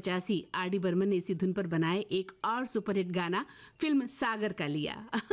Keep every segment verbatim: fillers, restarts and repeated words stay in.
पचासी R D Burman ने इसी धुन पर बनाए एक और सुपरहिट गाना फिल्म सागर का लिया।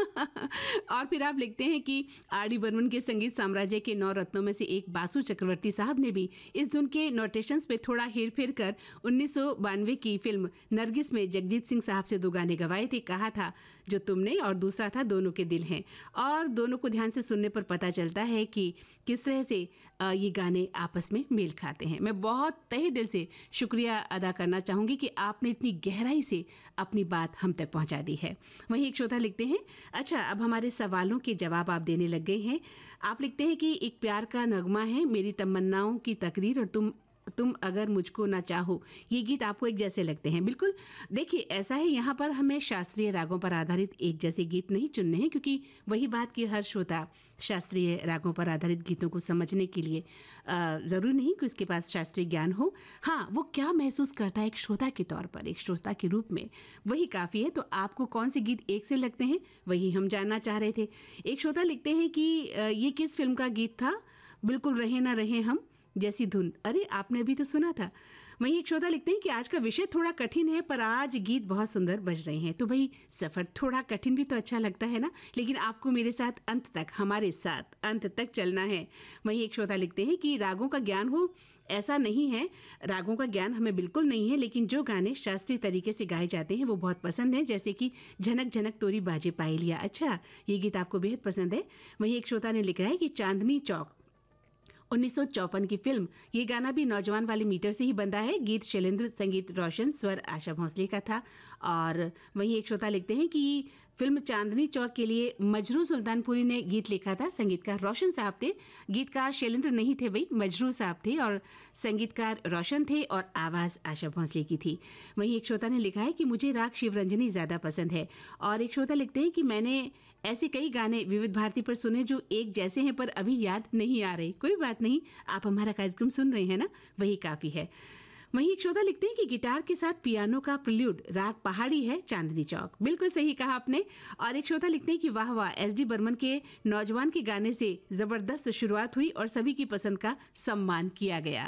और फिर आप लिखते हैं कि आर डी बर्मन के संगीत साम्राज्य के नौ रत्नों में से एक बासु चक्रवर्ती साहब ने भी इस धुन के नोटेशंस पे थोड़ा हेर फेर कर उन्नीस सौ बानवे की फिल्म नरगिस में जगजीत सिंह साहब से दो गाने गवाए थे। कहा था जो तुमने, और दूसरा था दोनों के दिल हैं। और दोनों को ध्यान से सुनने पर पता चलता है कि किस तरह से ये गाने आपस में मेल खाते हैं। मैं बहुत तहे दिल से शुक्रिया अदा करना चाहूँगी कि आपने इतनी गहराई से अपनी बात हम तक पहुँचा दी है। वहीं एक श्रोता लिखते हैं, अच्छा अब हमारे सवालों के जवाब आप देने लग गए हैं। आप लिखते हैं कि एक प्यार का नगमा है, मेरी तमन्नाओं की तकरीर और तुम तुम अगर मुझको ना चाहो, ये गीत आपको एक जैसे लगते हैं। बिल्कुल, देखिए ऐसा है, यहाँ पर हमें शास्त्रीय रागों पर आधारित एक जैसे गीत नहीं चुनने हैं, क्योंकि वही बात कि हर श्रोता शास्त्रीय रागों पर आधारित गीतों को समझने के लिए ज़रूरी नहीं कि उसके पास शास्त्रीय ज्ञान हो। हाँ, वो क्या महसूस करता है एक श्रोता के तौर पर, एक श्रोता के रूप में, वही काफ़ी है। तो आपको कौन से गीत एक से लगते हैं, वही हम जानना चाह रहे थे। एक श्रोता लिखते हैं कि ये किस फिल्म का गीत था, बिल्कुल रहे ना रहे हम जैसी धुन। अरे आपने अभी तो सुना था। वहीं एक श्रोता लिखते हैं कि आज का विषय थोड़ा कठिन है, पर आज गीत बहुत सुंदर बज रहे हैं। तो भाई सफ़र थोड़ा कठिन भी तो अच्छा लगता है ना, लेकिन आपको मेरे साथ अंत तक, हमारे साथ अंत तक चलना है। वहीं एक श्रोता लिखते हैं कि रागों का ज्ञान हो, ऐसा नहीं है, रागों का ज्ञान हमें बिल्कुल नहीं है, लेकिन जो गाने शास्त्रीय तरीके से गाए जाते हैं वो बहुत पसंद है, जैसे कि झनक झनक तोरी बाजे पायलिया। अच्छा, ये गीत आपको बेहद पसंद है। वहीं एक श्रोता ने लिखा है कि चांदनी चौक उन्नीस सौ चौपन की फिल्म, ये गाना भी नौजवान वाले मीटर से ही बंधा है। गीत शैलेंद्र, संगीत रोशन, स्वर आशा भोंसले का था। और वहीं एक श्रोता लिखते हैं कि फिल्म चांदनी चौक के लिए मजरू सुल्तानपुरी ने गीत लिखा था। संगीतकार रोशन साहब थे, गीतकार शैलेंद्र नहीं थे भाई, मजरू साहब थे, और संगीतकार रोशन थे, और आवाज़ आशा भोंसले की थी। वहीं एक श्रोता ने लिखा है कि मुझे राग शिवरंजनी ज़्यादा पसंद है। और एक श्रोता लिखते हैं कि मैंने ऐसे कई गाने विविध भारती पर सुने जो एक जैसे हैं पर अभी याद नहीं आ रहे। कोई बात नहीं, आप हमारा कार्यक्रम सुन रहे हैं ना, वही काफ़ी है। वहीं एक श्रोता लिखते हैं कि गिटार के साथ पियानो का प्रिल्यूड राग पहाड़ी है चांदनी चौक। बिल्कुल सही कहा आपने। और एक श्रोता लिखते हैं कि वाह वाह, एस डी बर्मन के नौजवान के गाने से जबरदस्त शुरुआत हुई और सभी की पसंद का सम्मान किया गया।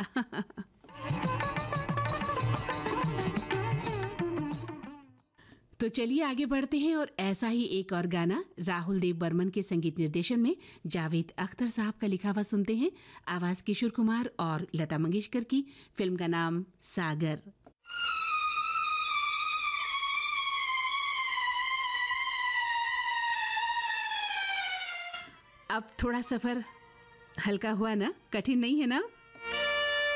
तो चलिए आगे बढ़ते हैं और ऐसा ही एक और गाना राहुल देव बर्मन के संगीत निर्देशन में जावेद अख्तर साहब का लिखा हुआ सुनते हैं। आवाज किशोर कुमार और लता मंगेशकर की। फिल्म का नाम सागर। अब थोड़ा सफर हल्का हुआ ना, कठिन नहीं है ना।